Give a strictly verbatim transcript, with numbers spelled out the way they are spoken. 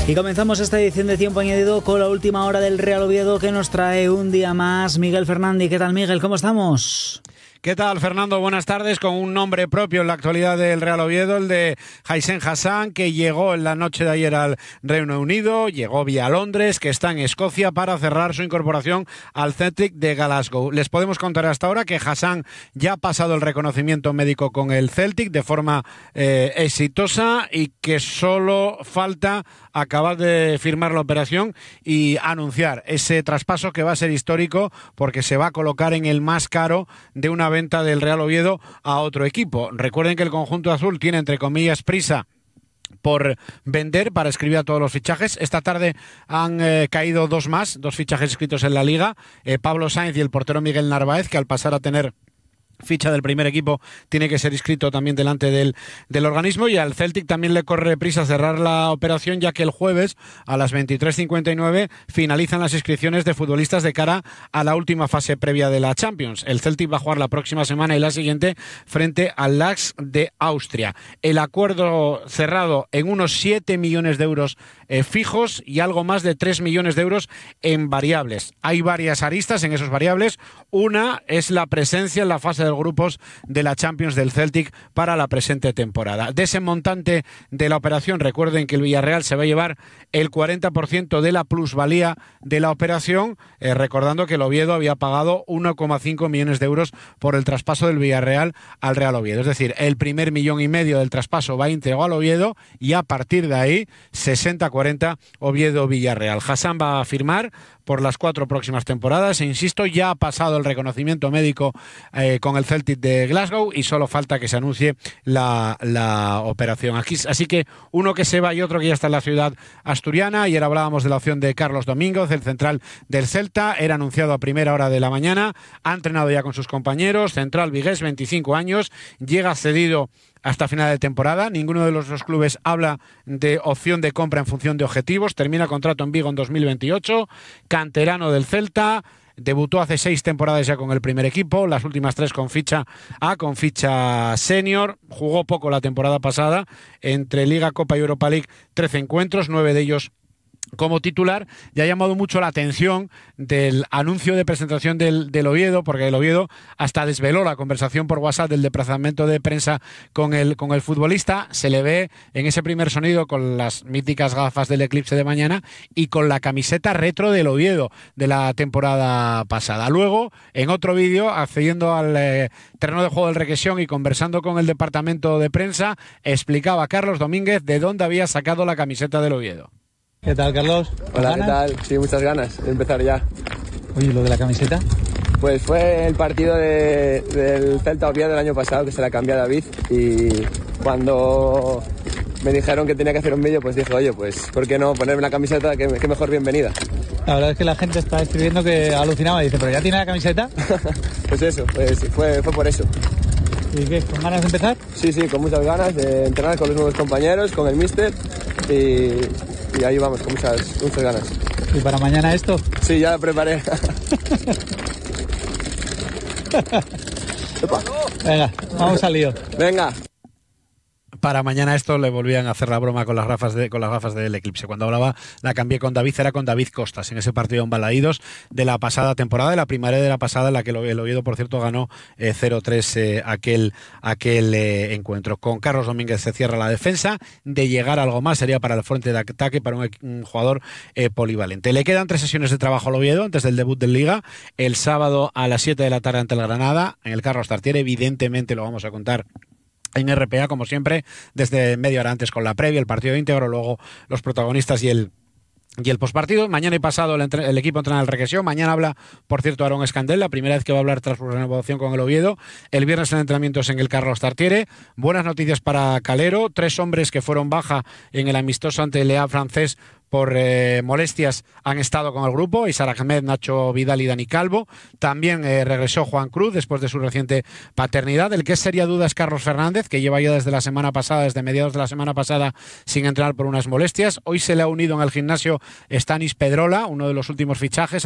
Y comenzamos esta edición de Tiempo Añadido con la última hora del Real Oviedo, que nos trae un día más Miguel Fernández. ¿Qué tal, Miguel? ¿Cómo estamos? ¿Qué tal, Fernando? Buenas tardes. Con un nombre propio en la actualidad del Real Oviedo, el de Hysén Hassan, que llegó en la noche de ayer al Reino Unido, llegó vía Londres, que está en Escocia para cerrar su incorporación al Celtic de Glasgow. Les podemos contar hasta ahora que Hassan ya ha pasado el reconocimiento médico con el Celtic de forma eh, exitosa y que solo falta acabar de firmar la operación y anunciar ese traspaso que va a ser histórico porque se va a colocar en el más caro de una venta del Real Oviedo a otro equipo. Recuerden que el conjunto azul tiene, entre comillas, prisa por vender para escribir a todos los fichajes. Esta tarde han eh, caído dos más, dos fichajes escritos en la Liga, eh, Pablo Sainz y el portero Miguel Narváez, que al pasar a tener ficha del primer equipo tiene que ser inscrito también delante del, del organismo, y al Celtic también le corre prisa cerrar la operación, ya que el jueves a las veintitrés cincuenta y nueve finalizan las inscripciones de futbolistas de cara a la última fase previa de la Champions. El Celtic va a jugar la próxima semana y la siguiente frente al Lask de Austria. El acuerdo cerrado en unos siete millones de euros eh, fijos y algo más de tres millones de euros en variables. Hay varias aristas en esos variables. Una es la presencia en la fase de grupos de la Champions del Celtic para la presente temporada. De ese montante de la operación, recuerden que el Villarreal se va a llevar el cuarenta por ciento de la plusvalía de la operación, eh, recordando que el Oviedo había pagado uno coma cinco millones de euros por el traspaso del Villarreal al Real Oviedo. Es decir, el primer millón y medio del traspaso va íntegro al Oviedo y a partir de ahí sesenta cuarenta Oviedo-Villarreal. Hassan va a firmar por las cuatro próximas temporadas e insisto, ya ha pasado el reconocimiento médico eh, con el Celtic de Glasgow y solo falta que se anuncie la, la operación. Aquí, así que uno que se va y otro que ya está en la ciudad asturiana. Ayer hablábamos de la opción de Carlos Domínguez, el central del Celta, era anunciado a primera hora de la mañana, ha entrenado ya con sus compañeros, central vigués, veinticinco años, llega cedido hasta final de temporada. Ninguno de los dos clubes habla de opción de compra en función de objetivos. Termina contrato en Vigo en dos mil veintiocho. Canterano del Celta. Debutó hace seis temporadas ya con el primer equipo, las últimas tres con ficha A, con ficha senior. Jugó poco la temporada pasada, entre Liga, Copa y Europa League, trece encuentros, nueve de ellos como titular, y ha llamado mucho la atención del anuncio de presentación del, del Oviedo, porque el Oviedo hasta desveló la conversación por WhatsApp del desplazamiento de prensa con el, con el futbolista. Se le ve en ese primer sonido con las míticas gafas del eclipse de mañana y con la camiseta retro del Oviedo de la temporada pasada. Luego, en otro vídeo, accediendo al eh, terreno de juego del Requesión y conversando con el departamento de prensa, explicaba Carlos Domínguez de dónde había sacado la camiseta del Oviedo. ¿Qué tal, Carlos? Hola, ¿qué tal? Sí, muchas ganas de empezar ya. Oye, ¿lo de la camiseta? Pues fue el partido de, del Celta Oviedo del año pasado, que se la cambió a David, y cuando me dijeron que tenía que hacer un vídeo, pues dije, oye, pues ¿por qué no ponerme la camiseta? Qué, qué mejor bienvenida. La verdad es que la gente está escribiendo que alucinaba y dice, ¿pero ya tiene la camiseta? Pues eso, pues fue, fue por eso. ¿Y qué? ¿Con ganas de empezar? Sí, sí, con muchas ganas de entrenar con los nuevos compañeros, con el míster, y... Y ahí vamos, con muchas, muchas ganas. ¿Y para mañana esto? Sí, ya preparé. Venga, vamos al lío. Venga. Para mañana esto le volvían a hacer la broma con las gafas de, con las gafas del eclipse. Cuando hablaba, la cambié con David, era con David Costas, en ese partido en Balaídos de la pasada temporada, de la primaria de la pasada, en la que el Oviedo, por cierto, ganó eh, cero tres eh, aquel, aquel eh, encuentro. Con Carlos Domínguez se cierra la defensa. De llegar algo más sería para el frente de ataque, para un, un jugador eh, polivalente. Le quedan tres sesiones de trabajo al Oviedo antes del debut del Liga. El sábado a las siete de la tarde ante el Granada, en el Carlos Tartiere. Evidentemente lo vamos a contar en R P A, como siempre, desde media hora antes con la previa, el partido íntegro, luego los protagonistas y el y el postpartido. Mañana y pasado el, entre, el equipo entrena en el Requesión. Mañana habla, por cierto, Aarón Escandel, la primera vez que va a hablar tras su renovación con el Oviedo. El viernes el entrenamiento es en el Carlos Tartiere. Buenas noticias para Calero. Tres hombres que fueron baja en el amistoso ante el E A francés por eh, molestias han estado con el grupo, Isar Ahmed, Nacho Vidal y Dani Calvo. También eh, regresó Juan Cruz después de su reciente paternidad. El que es seria duda es Carlos Fernández, que lleva ya desde la semana pasada, desde mediados de la semana pasada, sin entrenar por unas molestias. Hoy se le ha unido en el gimnasio Stanis Pedrola, uno de los últimos fichajes.